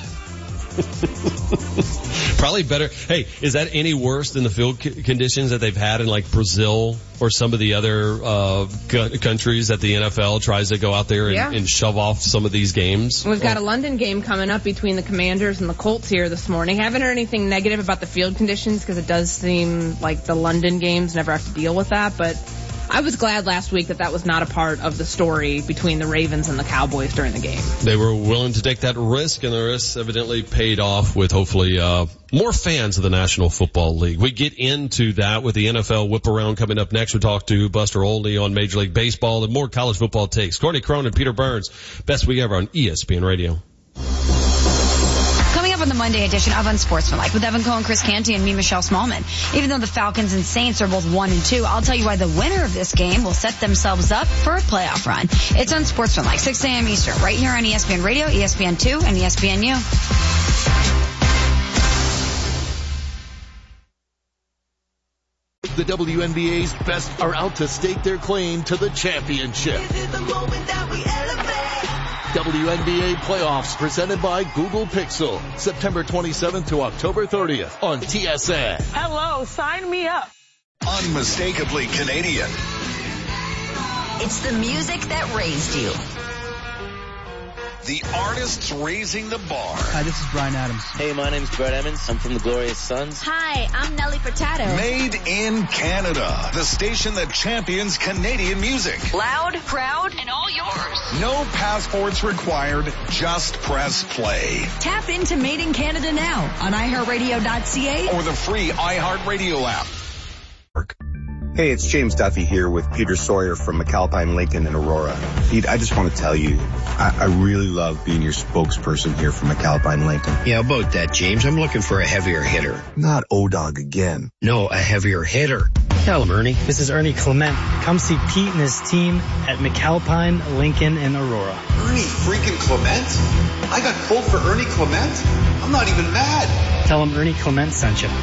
Probably better. Hey, is that any worse than the field c- conditions that they've had in like Brazil or some of the other uh c- countries that the N F L tries to go out there and, Yeah. and shove off some of these games? We've got a London game coming up between the Commanders and the Colts here this morning. Haven't heard anything negative about the field conditions because it does seem like the London games never have to deal with that, but I was glad last week that that was not a part of the story between the Ravens and the Cowboys during the game. They were willing to take that risk, and the risk evidently paid off with hopefully uh more fans of the National Football League. We get into that with the N F L whip around coming up next. We'll talk to Buster Olney on Major League Baseball and more college football takes. Courtney Crone and Peter Burns, best week ever on E S P N Radio. Coming up on the Monday edition of Unsportsmanlike with Evan Cohen, Chris Canty, and me, Michelle Smallman. Even though the Falcons and Saints are both one and two, I'll tell you why the winner of this game will set themselves up for a playoff run. It's Unsportsmanlike, six a.m. Eastern, right here on E S P N Radio, E S P N two, and E S P N U. The W N B A's best are out to stake their claim to the championship. W N B A playoffs presented by Google Pixel, September twenty-seventh to October thirtieth on T S N. Hello, sign me up. Unmistakably Canadian. It's the music that raised you. The artists raising the bar. Hi, this is Brian Adams. Hey, my name's Brett Emmons. I'm from the Glorious Sons. Hi, I'm Nelly Furtado. Made in Canada. The station that champions Canadian music. Loud, proud, and all yours. No passports required. Just press play. Tap into Made in Canada now on i heart radio dot c a or the free iHeartRadio app. Hey, it's James Duffy here with Peter Sawyer from McAlpine Lincoln in Aurora. Pete, I just want to tell you, I, I really love being your spokesperson here for McAlpine Lincoln. Yeah, about that, James. I'm looking for a heavier hitter. Not O-Dog again. No, a heavier hitter. Tell him, Ernie. This is Ernie Clement. Come see Pete and his team at McAlpine Lincoln in Aurora. Ernie freaking Clement? I got pulled for Ernie Clement? I'm not even mad. Tell him Ernie Clement sent you.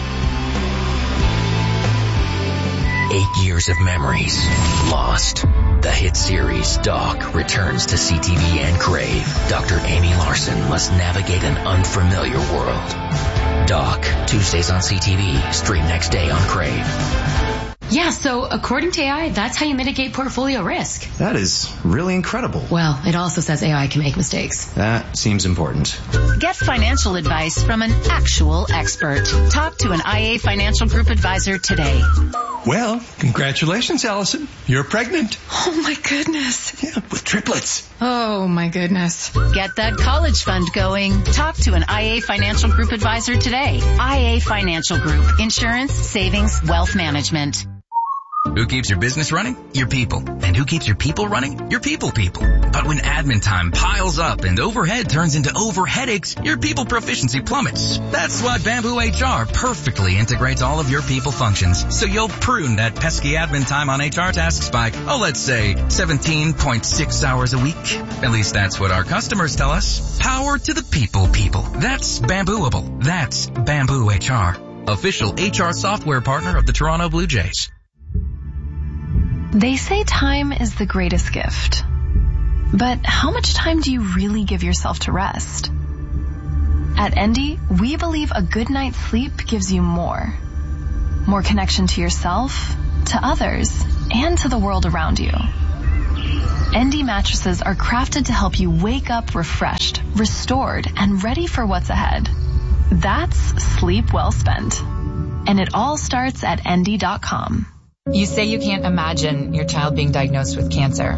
Eight years of memories lost. The hit series Doc returns to C T V and Crave. Doctor Amy Larson must navigate an unfamiliar world. Doc, Tuesdays on C T V, stream next day on Crave. Yeah, so according to A I, that's how you mitigate portfolio risk. That is really incredible. Well, it also says A I can make mistakes. That seems important. Get financial advice from an actual expert. Talk to an I A Financial Group advisor today. Well, congratulations, Allison. You're pregnant. Oh my goodness. Yeah, with triplets. Oh my goodness. Get that college fund going. Talk to an I A Financial Group advisor today. I A Financial Group. Insurance, savings, wealth management. Who keeps your business running? Your people. And who keeps your people running? Your people people. But when admin time piles up and overhead turns into over headaches, your people proficiency plummets. That's why Bamboo H R perfectly integrates all of your people functions. So you'll prune that pesky admin time on H R tasks by, oh, let's say seventeen point six hours a week. At least that's what our customers tell us. Power to the people people. That's Bambooable. That's Bamboo H R. Official H R software partner of the Toronto Blue Jays. They say time is the greatest gift. But how much time do you really give yourself to rest? At Endy, we believe a good night's sleep gives you more. More connection to yourself, to others, and to the world around you. Endy mattresses are crafted to help you wake up refreshed, restored, and ready for what's ahead. That's sleep well spent. And it all starts at endy dot com. You say you can't imagine your child being diagnosed with cancer,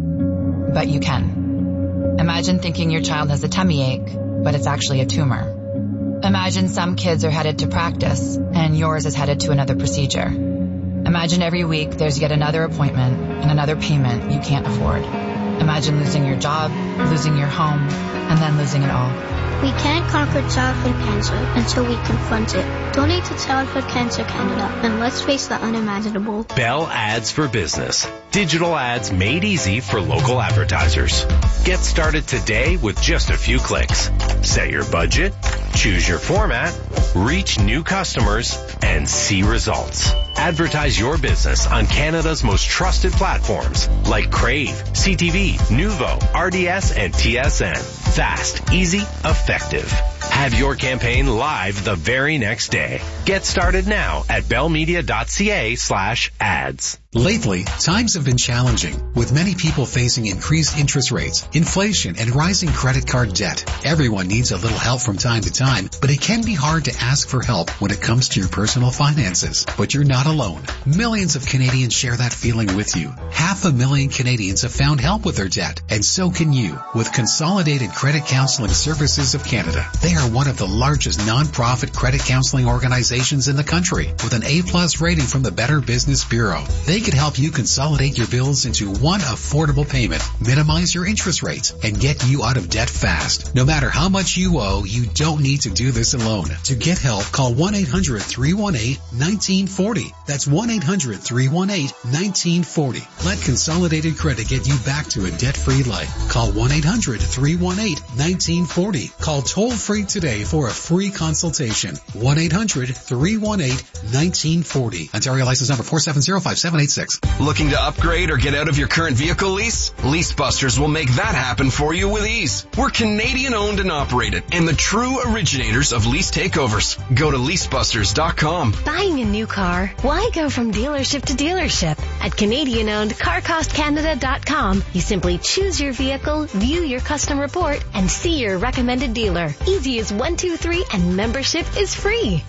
but you can. Imagine thinking your child has a tummy ache, but it's actually a tumor. Imagine some kids are headed to practice, and yours is headed to another procedure. Imagine every week there's yet another appointment and another payment you can't afford. Imagine losing your job, losing your home, and then losing it all. We can't conquer childhood cancer until we confront it. Donate to Childhood Cancer Canada and let's face the unimaginable. Bell Ads for Business. Digital ads made easy for local advertisers. Get started today with just a few clicks. Set your budget, choose your format, reach new customers, and see results. Advertise your business on Canada's most trusted platforms like Crave, C T V, Nuvo, R D S, and T S N. Fast, easy, effective. Have your campaign live the very next day. Get started now at bellmedia.ca slash ads. Lately, times have been challenging, with many people facing increased interest rates, inflation, and rising credit card debt. Everyone needs a little help from time to time, but it can be hard to ask for help when it comes to your personal finances. But you're not alone. Millions of Canadians share that feeling with you. Half a million Canadians have found help with their debt, and so can you, with Consolidated Credit Counseling Services of Canada. They are one of the largest non-profit credit counseling organizations in the country, with an A-plus rating from the Better Business Bureau. They could help you consolidate your bills into one affordable payment, minimize your interest rates, and get you out of debt fast. No matter how much you owe, you don't need to do this alone. To get help, call one eight hundred three one eight one nine four zero. That's one eight hundred three one eight one nine four zero. Let Consolidated Credit get you back to a debt-free life. Call one eight hundred three one eight one nine four zero. Call toll-free today for a free consultation. one eight hundred three one eight one nine four zero. Ontario license number four seven zero five seven eight six. Looking to upgrade or get out of your current vehicle lease? LeaseBusters will make that happen for you with ease. We're Canadian owned and operated and the true originators of lease takeovers. Go to lease busters dot com. Buying a new car? Why go from dealership to dealership? At Canadian owned car cost canada dot com, you simply choose your vehicle, view your custom report, and see your recommended dealer. Easy as one, two, three, and membership is free.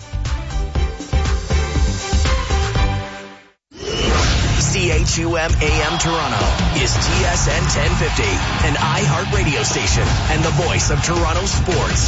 C H U M A M Toronto is T S N ten fifty, an iHeart radio station and the voice of Toronto sports.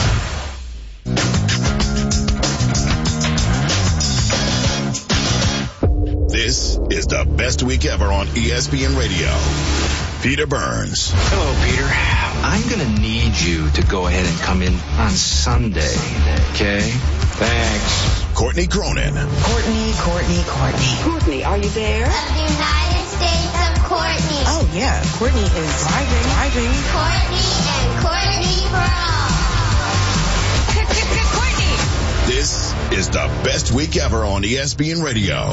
This is the best week ever on E S P N Radio. Peter Burns. Hello, Peter. I'm going to need you to go ahead and come in on Sunday, okay? Thanks. Courtney Cronin. Courtney, Courtney, Courtney. Courtney, are you there? Of the United States of Courtney. Oh, yeah. Courtney is driving, driving. Courtney and Courtney for all. Courtney. This is the best week ever on E S P N Radio.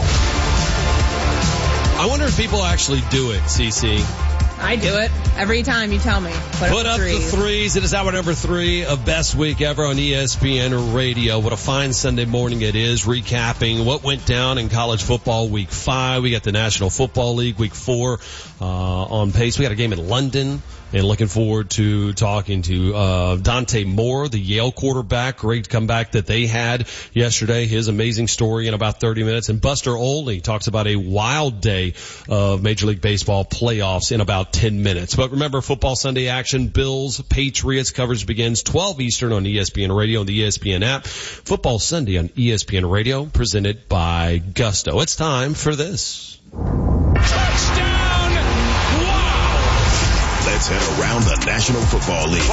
I wonder if people actually do it, Cece. I do it every time you tell me. Put, Put up, up the threes. threes. It is hour number three of Best Week Ever on E S P N Radio. What a fine Sunday morning it is, recapping what went down in college football week five. We got the National Football League week four uh, on pace. We got a game in London. And looking forward to talking to uh Dante Moore, the Yale quarterback. Great comeback that they had yesterday. His amazing story in about thirty minutes. And Buster Olney talks about a wild day of Major League Baseball playoffs in about ten minutes. But remember, Football Sunday action, Bills, Patriots. Coverage begins twelve Eastern on E S P N Radio and the E S P N app. Football Sunday on E S P N Radio, presented by Gusto. It's time for this. Touchdown! Let's head around the National Football League.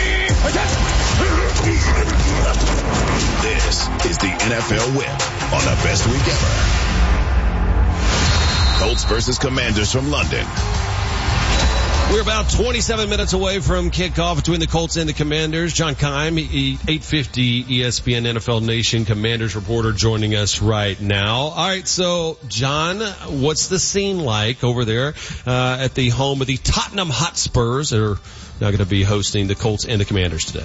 This is the N F L Whip on the Best Week Ever. Colts versus Commanders from London. We're about twenty-seven minutes away from kickoff between the Colts and the Commanders. John Keim, eight fifty E S P N N F L Nation Commanders reporter, joining us right now. All right, so John, what's the scene like over there uh, at the home of the Tottenham Hotspurs that are now going to be hosting the Colts and the Commanders today?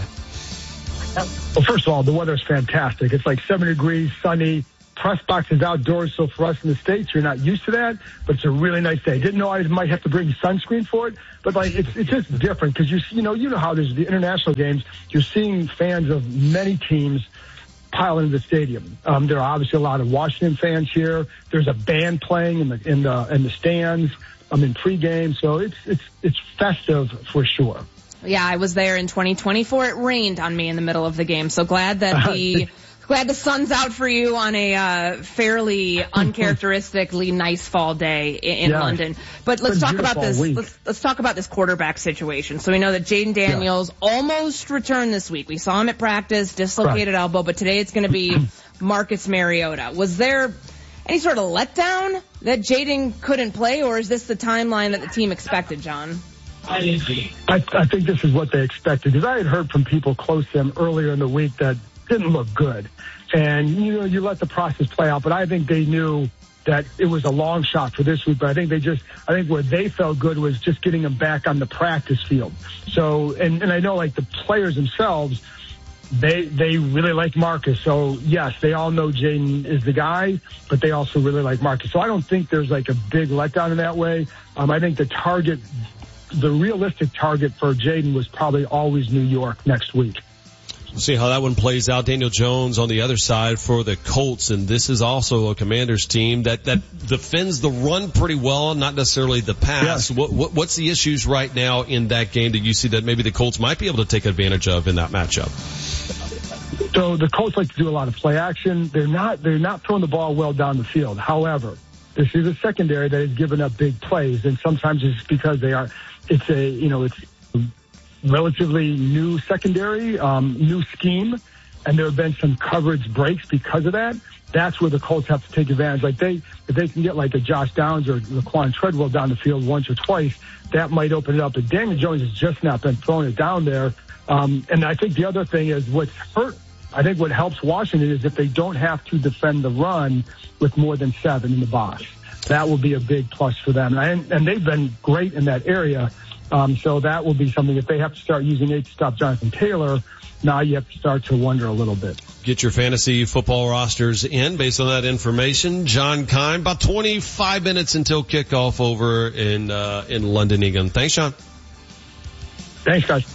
Well, first of all, the weather's fantastic. It's like seven degrees, sunny. Press box is outdoors, so for us in the States, you're not used to that, but it's a really nice day. Didn't know I might have to bring sunscreen for it, but like it's it's just different because you you know you know how there's the international games. You're seeing fans of many teams pile into the stadium. Um, there are obviously a lot of Washington fans here. There's a band playing in the in the in the stands. I'm in pregame, so it's it's it's festive for sure. Yeah, I was there in twenty twenty-four. It rained on me in the middle of the game, so glad that the. Glad the sun's out for you on a uh, fairly uncharacteristically nice fall day in, in yeah. London. But let's talk about this. Week. Let's, let's talk about this quarterback situation. So we know that Jaden Daniels yeah. almost returned this week. We saw him at practice, dislocated right. elbow, but today it's going to be Marcus Mariota. Was there any sort of letdown that Jaden couldn't play, or is this the timeline that the team expected, John? I, I think this is what they expected, because I had heard from people close to him earlier in the week that didn't look good. And, you know, you let the process play out, but I think they knew that it was a long shot for this week, but I think they just, I think where they felt good was just getting him back on the practice field. So, and, and I know like the players themselves, they, they really like Marcus. So yes, they all know Jaden is the guy, but they also really like Marcus. So I don't think there's like a big letdown in that way. Um, I think the target, the realistic target for Jaden was probably always New York next week. We'll see how that one plays out. Daniel Jones on the other side for the Colts, and this is also a Commanders team that, that defends the run pretty well, not necessarily the pass. Yes. What, what, what's the issues right now in that game that you see that maybe the Colts might be able to take advantage of in that matchup? So the Colts like to do a lot of play action. They're not, they're not throwing the ball well down the field. However, this is a secondary that has given up big plays, and sometimes it's because they are, it's a, you know, it's relatively new secondary, um, new scheme, and there have been some coverage breaks because of that. That's where the Colts have to take advantage. Like they, if they can get like a Josh Downs or Laquan Treadwell down the field once or twice, that might open it up. But Daniel Jones has just not been throwing it down there. Um, and I think the other thing is what's hurt. I think what helps Washington is if they don't have to defend the run with more than seven in the box. That will be a big plus for them. And, and they've been great in that area. Um, so that will be something. If they have to start using it to stop Jonathan Taylor, now you have to start to wonder a little bit. Get your fantasy football rosters in based on that information. John Keim, about twenty-five minutes until kickoff over in uh, in London, England. Thanks, John. Thanks, guys.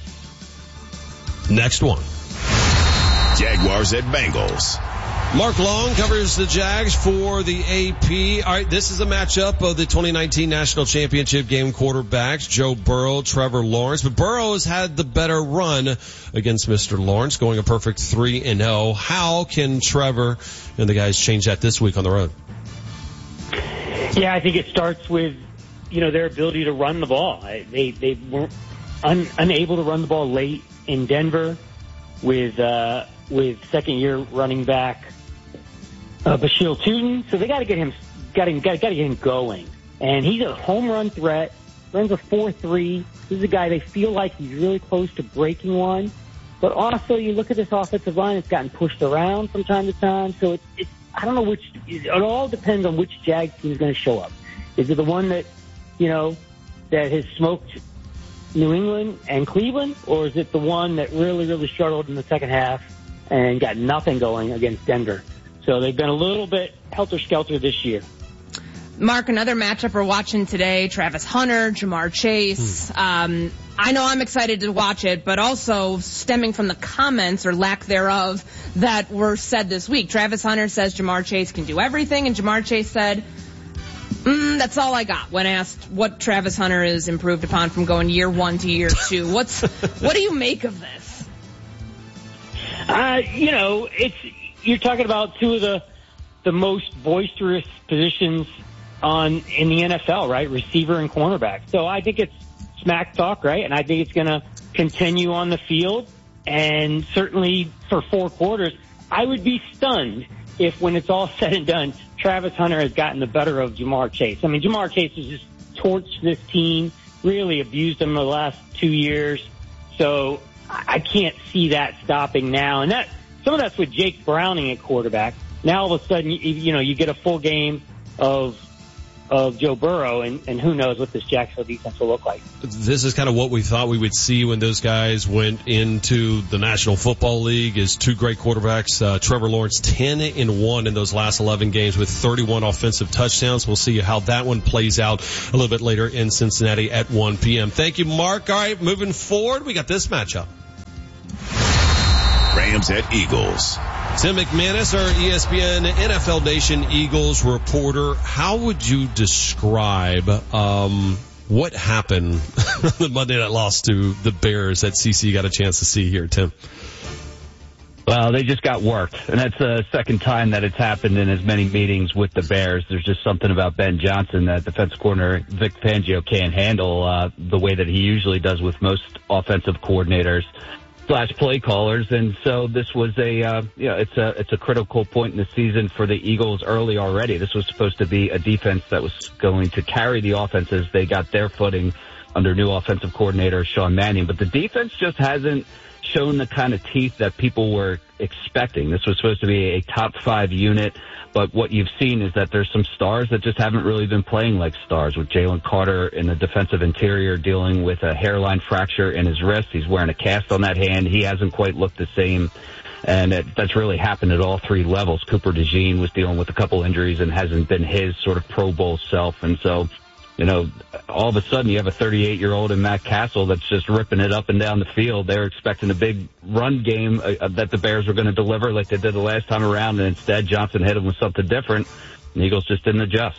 Next one. Jaguars at Bengals. Mark Long covers the Jags for the A P. All right, this is a matchup of the twenty nineteen National Championship game quarterbacks, Joe Burrow, Trevor Lawrence. But Burrow has had the better run against Mister Lawrence, going a perfect three and oh. How can Trevor and the guys change that this week on the road? Yeah, I think it starts with, you know, their ability to run the ball. They they weren't un, unable to run the ball late in Denver with uh, with second year running back Uh, Bashil Tootin, so they got to get him, got him, got to get him going. And he's a home run threat. Runs a four three. This is a guy they feel like he's really close to breaking one. But also, you look at this offensive line; it's gotten pushed around from time to time. So it's, it's I don't know which. It all depends on which Jags team is going to show up. Is it the one that, you know, that has smoked New England and Cleveland, or is it the one that really, really struggled in the second half and got nothing going against Denver? So they've been a little bit helter-skelter this year. Mark, another matchup we're watching today, Travis Hunter, Jamar Chase. Hmm. Um, I know I'm excited to watch it, but also stemming from the comments or lack thereof that were said this week. Travis Hunter says Jamar Chase can do everything, and Jamar Chase said, mm, that's all I got when asked what Travis Hunter is improved upon from going year one to year two. What's what do you make of this? Uh, you know, it's... You're talking about two of the the most boisterous positions on in the N F L, right? Receiver and cornerback. So I think it's smack talk, right? And I think it's going to continue on the field. And certainly for four quarters, I would be stunned if when it's all said and done, Travis Hunter has gotten the better of Jamar Chase. I mean, Jamar Chase has just torched this team really abused him the last two years. So I can't see that stopping now. And that some of that's with Jake Browning at quarterback. Now all of a sudden, you, you know, you get a full game of of Joe Burrow, and, and who knows what this Jacksonville defense will look like. This is kind of what we thought we would see when those guys went into the National Football League, is two great quarterbacks. Uh, Trevor Lawrence, ten and one in those last eleven games with thirty-one offensive touchdowns. We'll see how that one plays out a little bit later in Cincinnati at one p.m. Thank you, Mark. All right, moving forward, we got this matchup. Rams at Eagles. Tim McManus, our E S P N N F L Nation Eagles reporter. How would you describe um, what happened the Monday night loss to the Bears that C C got a chance to see here, Tim? Well, they just got worked, and that's the second time that it's happened in as many meetings with the Bears. There's just something about Ben Johnson that defensive coordinator Vic Fangio can't handle uh, the way that he usually does with most offensive coordinators slash play callers. And so this was a, uh, you know, it's a, it's a critical point in the season for the Eagles early already. This was supposed to be a defense that was going to carry the offense as they got their footing under new offensive coordinator Sean Mannion. But the defense just hasn't shown the kind of teeth that people were expecting. This was supposed to be a top five unit, but what you've seen is that there's some stars that just haven't really been playing like stars, with Jalen Carter in the defensive interior dealing with a hairline fracture in his wrist. He's wearing a cast on that hand. He hasn't quite looked the same, and it, that's really happened at all three levels. Cooper DeJean was dealing with a couple injuries and hasn't been his sort of Pro Bowl self, and so you know, all of a sudden you have a thirty-eight-year-old in Matt Castle that's just ripping it up and down the field. They're expecting a big run game uh, that the Bears were going to deliver like they did the last time around, and instead Johnson hit him with something different. The Eagles just didn't adjust.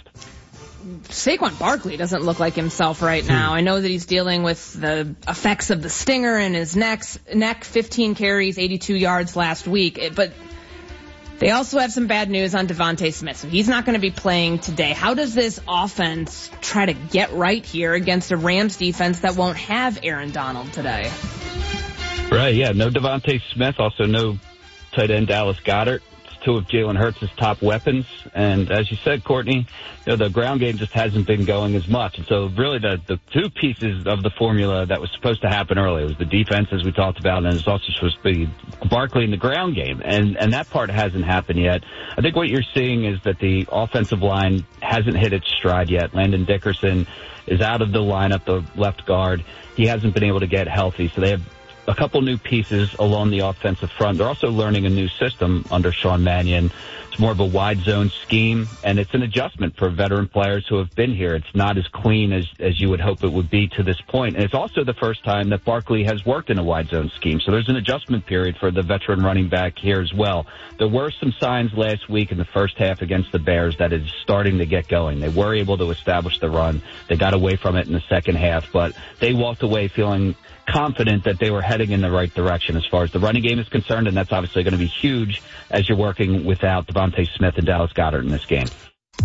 Saquon Barkley doesn't look like himself right now. I know that he's dealing with the effects of the stinger in his neck, neck fifteen carries, eighty-two yards last week, but they also have some bad news on Devontae Smith, so he's not going to be playing today. How does this offense try to get right here against a Rams defense that won't have Aaron Donald today? Right, yeah, no Devontae Smith, also no tight end Dallas Goedert. It's two of Jalen Hurts' top weapons, and as you said, Courtney, you know, the ground game just hasn't been going as much. And so really the, the two pieces of the formula that was supposed to happen earlier was the defense, as we talked about, and it's also supposed to be Barkley in the ground game. And, and that part hasn't happened yet. I think what you're seeing is that the offensive line hasn't hit its stride yet. Landon Dickerson is out of the lineup, the left guard. He hasn't been able to get healthy, so they have a couple new pieces along the offensive front. They're also learning a new system under Sean Mannion. It's more of a wide zone scheme, and it's an adjustment for veteran players who have been here. It's not as clean as, as you would hope it would be to this point. And it's also the first time that Barkley has worked in a wide zone scheme. So there's an adjustment period for the veteran running back here as well. There were some signs last week in the first half against the Bears that is starting to get going. They were able to establish the run. They got away from it in the second half, but they walked away feeling confident that they were heading in the right direction as far as the running game is concerned, and that's obviously going to be huge as you're working without Devontae Smith and Dallas Goedert in this game.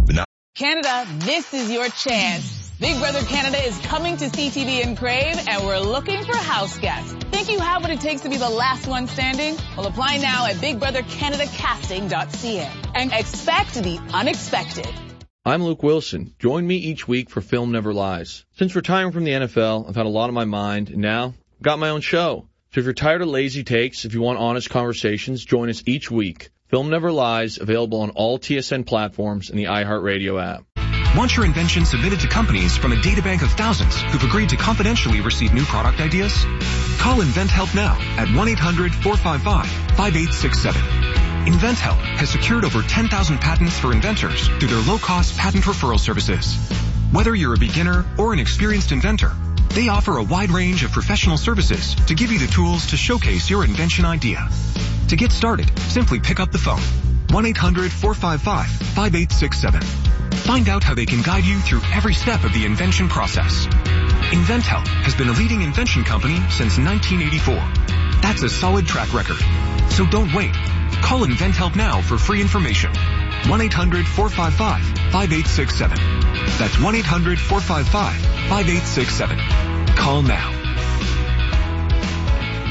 Canada, this is your chance. Big Brother Canada is coming to C T V and Crave, and we're looking for house guests. Think you have what it takes to be the last one standing? Well, apply now at big brother canada casting dot c a and expect the unexpected. I'm Luke Wilson. Join me each week for Film Never Lies. Since retiring from the N F L, I've had a lot on my mind, and now I've got my own show. So if you're tired of lazy takes, if you want honest conversations, join us each week. Film Never Lies, available on all T S N platforms and the iHeartRadio app. Want your invention submitted to companies from a databank of thousands who've agreed to confidentially receive new product ideas? Call InventHelp now at one eight hundred four five five five eight six seven. InventHelp has secured over ten thousand patents for inventors through their low-cost patent referral services. Whether you're a beginner or an experienced inventor, they offer a wide range of professional services to give you the tools to showcase your invention idea. To get started, simply pick up the phone. one eight hundred four five five five eight six seven. Find out how they can guide you through every step of the invention process. InventHelp has been a leading invention company since nineteen eighty-four. That's a solid track record. So don't wait. Call InventHelp now for free information. one eight hundred four five five five eight six seven. That's one eight hundred four five five five eight six seven. Call now.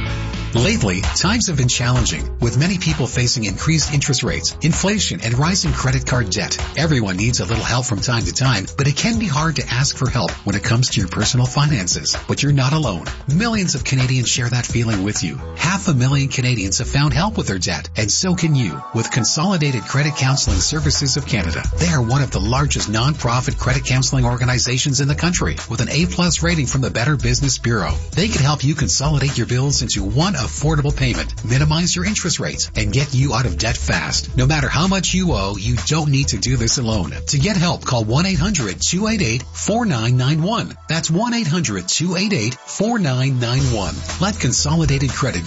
Lately, times have been challenging, with many people facing increased interest rates, inflation, and rising credit card debt. Everyone needs a little help from time to time, but it can be hard to ask for help when it comes to your personal finances. But you're not alone. Millions of Canadians share that feeling with you. Half a million Canadians have found help with their debt, and so can you with Consolidated Credit Counseling Services of Canada. They are one of the largest non-profit credit counseling organizations in the country with an A-plus rating from the Better Business Bureau. They can help you consolidate your bills into one affordable payment, minimize your interest rates, and get you out of debt fast. No matter how much you owe, you don't need to do this alone. To get help, call one eight hundred two eight eight four nine nine one. That's one eight hundred two eight eight four nine nine one. Let Consolidated Credit